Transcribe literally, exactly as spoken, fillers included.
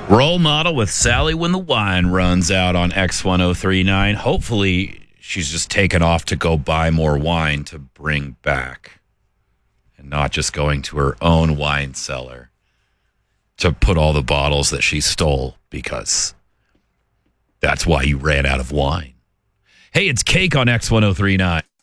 Role model with Sally when the wine runs out on X ten thirty-nine. Hopefully, she's just taken off to go buy more wine to bring back and not just going to her own wine cellar to put all the bottles that she stole because that's why you ran out of wine. Hey, it's Cake on X ten thirty-nine.